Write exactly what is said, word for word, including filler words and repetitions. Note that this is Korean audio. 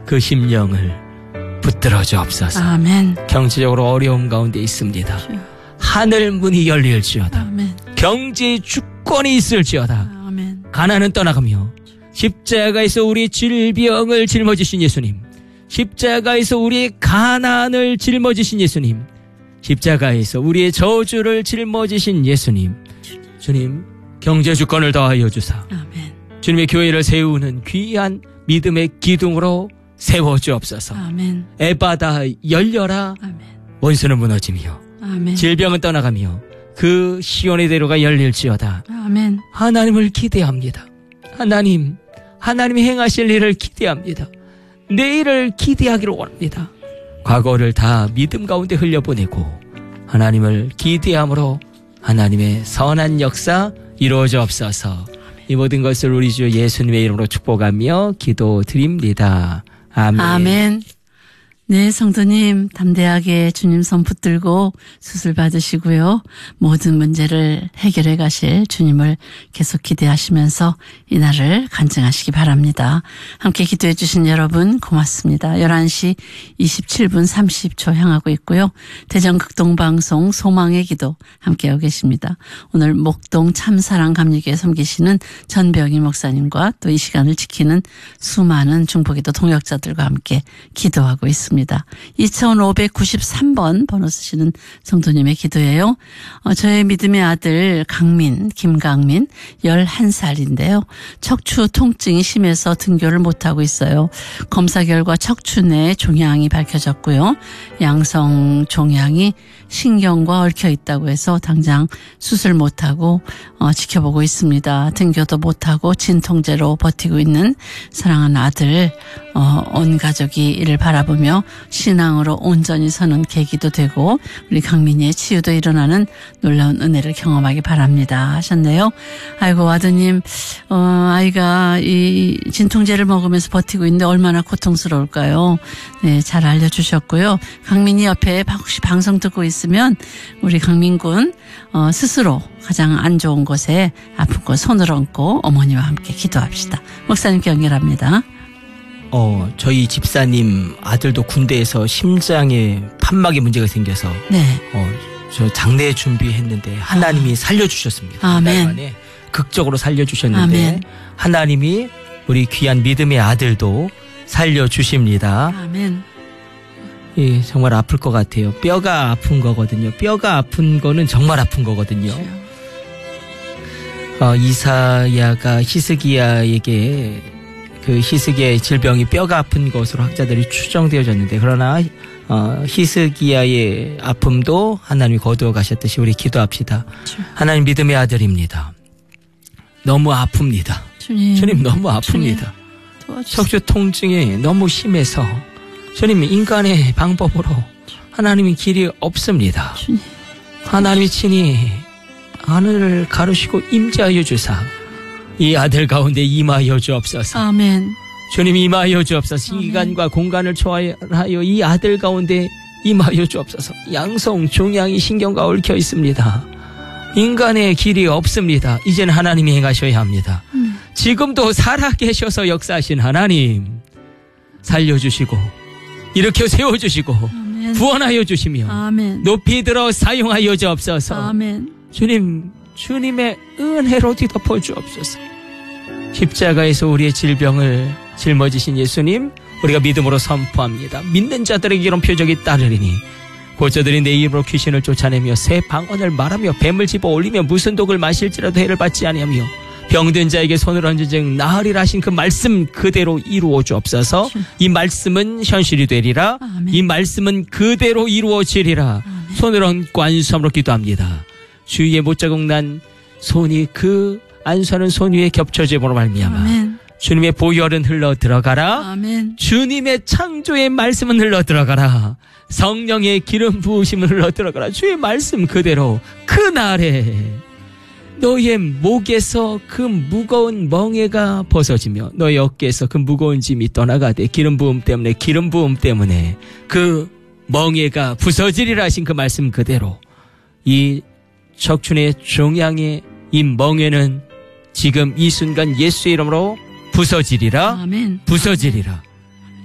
그 심령을 붙들어 주옵소서. 아멘. 경제적으로 어려움 가운데 있습니다. 하늘 문이 열릴지어다. 아멘. 경제 주권이 있을지어다. 아멘. 가난은 떠나가며 십자가에서 우리 질병을 짊어지신 예수님, 십자가에서 우리의 가난을 짊어지신 예수님, 십자가에서 우리의 저주를 짊어지신 예수님, 주님 경제 주권을 더하여 주사 아멘. 주님의 교회를 세우는 귀한 믿음의 기둥으로 세워주옵소서. 아멘. 에바다 열려라. 아멘. 원수는 무너지며 아멘. 질병은 떠나가며 그 시온의 대로가 열릴지어다. 아멘. 하나님을 기대합니다. 하나님, 하나님이 행하실 일을 기대합니다. 내일을 기대하기를 원합니다. 과거를 다 믿음 가운데 흘려보내고 하나님을 기대함으로 하나님의 선한 역사 이루어져옵소서. 이 모든 것을 우리 주 예수님의 이름으로 축복하며 기도드립니다. 아멘. 아멘. 네, 성도님 담대하게 주님 손 붙들고 수술 받으시고요. 모든 문제를 해결해 가실 주님을 계속 기대하시면서 이 날을 간증하시기 바랍니다. 함께 기도해 주신 여러분 고맙습니다. 열한 시 이십칠 분 삼십 초 향하고 있고요. 대전극동방송 소망의 기도 함께하고 계십니다. 오늘 목동 참사랑 감리교회 섬기시는 전병희 목사님과 또 이 시간을 지키는 수많은 중보기도 동역자들과 함께 기도하고 있습니다. 이천오백구십삼 번 번호 쓰시는 성도님의 기도예요. 어, 저의 믿음의 아들 강민, 김강민 열한 살인데요. 척추 통증이 심해서 등교를 못하고 있어요. 검사 결과 척추 내 종양이 밝혀졌고요. 양성 종양이 신경과 얽혀 있다고 해서 당장 수술 못하고 어, 지켜보고 있습니다. 등교도 못하고 진통제로 버티고 있는 사랑하는 아들, 어, 온 가족이 이를 바라보며 신앙으로 온전히 서는 계기도 되고 우리 강민이의 치유도 일어나는 놀라운 은혜를 경험하기 바랍니다 하셨네요. 아이고 아드님, 어, 아이가 이 진통제를 먹으면서 버티고 있는데 얼마나 고통스러울까요? 네, 잘 알려주셨고요. 강민이 옆에 혹시 방송 듣고 있으면 우리 강민군 어, 스스로 가장 안 좋은 곳에 아픈 곳 손을 얹고 어머니와 함께 기도합시다. 목사님께 연결합니다. 어, 저희 집사님 아들도 군대에서 심장에 판막에 문제가 생겨서 네. 어, 저 장례 준비했는데 하나님이 아. 살려주셨습니다. 아멘. 만에 극적으로 살려주셨는데 아멘. 하나님이 우리 귀한 믿음의 아들도 살려주십니다. 아멘. 예, 정말 아플 것 같아요. 뼈가 아픈 거거든요. 뼈가 아픈 거는 정말 아픈 거거든요. 어, 이사야가 히스기야에게 그 히스기야의 질병이 뼈가 아픈 것으로 학자들이 추정되어졌는데 그러나 어, 히스기야의 아픔도 하나님이 거두어 가셨듯이 우리 기도합시다. 하나님 믿음의 아들입니다. 너무 아픕니다. 주님, 주님 너무 아픕니다. 척추 통증이 너무 심해서 주님 인간의 방법으로 하나님의 길이 없습니다. 주님. 하나님이 친히 하늘을 가르시고 임재하여 주사 이 아들 가운데 임하여 주옵소서. 아멘. 주님 임하여 주옵소서. 아멘. 시간과 공간을 초월하여 이 아들 가운데 임하여 주옵소서. 양성 종양이 신경과 얽혀 있습니다. 인간의 길이 없습니다. 이제는 하나님이 행하셔야 합니다. 음. 지금도 살아계셔서 역사하신 하나님 살려주시고 일으켜 세워주시고 아멘. 구원하여 주시며 아멘. 높이 들어 사용하여 주옵소서. 아멘. 주님, 주님의 은혜로 뒤덮어 주옵소서. 십자가에서 우리의 질병을 짊어지신 예수님, 우리가 믿음으로 선포합니다. 믿는 자들에게 이런 표적이 따르리니 고저들이 내 이름으로 귀신을 쫓아내며 새 방언을 말하며 뱀을 집어 올리며 무슨 독을 마실지라도 해를 받지 아니하며 병든 자에게 손을 얹은 즉 나으리라 하신 그 말씀 그대로 이루어 주옵소서. 이 말씀은 현실이 되리라. 아멘. 이 말씀은 그대로 이루어지리라. 아멘. 손을 얹고 안수함으로 기도합니다. 주위에 못자국 난 손이 그 안수하는 손 위에 겹쳐짐으로 말미암아 아멘. 주님의 보혈은 흘러 들어가라. 아멘. 주님의 창조의 말씀은 흘러 들어가라. 성령의 기름 부으심은 흘러 들어가라. 주의 말씀 그대로 그 날에 너의 목에서 그 무거운 멍에가 벗어지며 너의 어깨에서 그 무거운 짐이 떠나가되 기름 부음 때문에 기름 부음 때문에 그 멍에가 부서지리라 하신 그 말씀 그대로 이 척추의 종양의 이 멍에는 지금 이 순간 예수의 이름으로 부서지리라. 아멘. 부서지리라.